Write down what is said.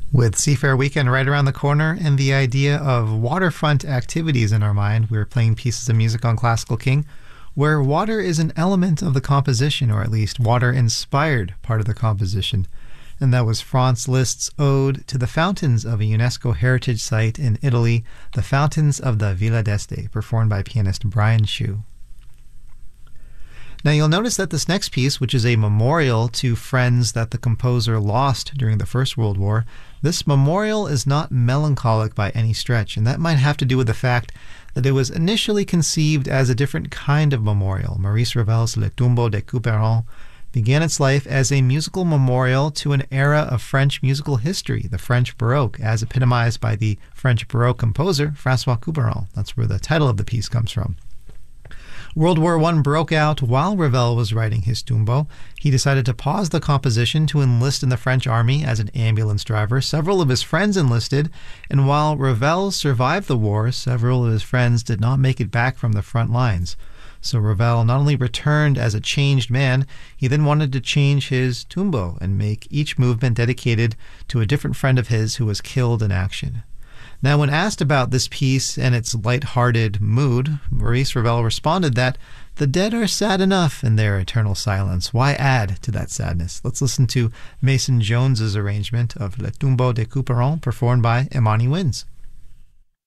With Seafair Weekend right around the corner and the idea of waterfront activities in our mind, we're playing pieces of music on Classical King where water is an element of the composition, or at least water-inspired part of the composition. And that was Franz Liszt's Ode to the Fountains of a UNESCO Heritage Site in Italy, The Fountains of the Villa d'Este, performed by pianist Brian Shu. Now you'll notice that this next piece, which is a memorial to friends that the composer lost during the First World War, this memorial is not melancholic by any stretch, and that might have to do with the fact that it was initially conceived as a different kind of memorial. Maurice Ravel's Le Tombeau de Couperin began its life as a musical memorial to an era of French musical history, the French Baroque, as epitomized by the French Baroque composer François Couperin. That's where the title of the piece comes from. World War I broke out while Ravel was writing his Tombeau. He decided to pause the composition to enlist in the French army as an ambulance driver. Several of his friends enlisted, and while Ravel survived the war, several of his friends did not make it back from the front lines. So Ravel not only returned as a changed man, he then wanted to change his Tombeau and make each movement dedicated to a different friend of his who was killed in action. Now, when asked about this piece and its light-hearted mood, Maurice Ravel responded that the dead are sad enough in their eternal silence. Why add to that sadness? Let's listen to Mason Jones's arrangement of Le Tombeau de Couperin, performed by Imani Winds.